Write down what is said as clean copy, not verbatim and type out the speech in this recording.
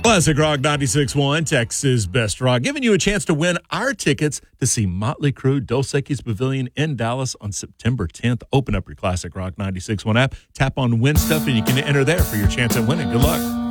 Classic Rock 96.1, Texas Best Rock, giving you a chance to win our tickets to see Motley Crue, Dos Equis Pavilion in Dallas on September 10th. Open up your Classic Rock 96.1 app, tap on Win Stuff, and you can enter there for your chance at winning. Good luck.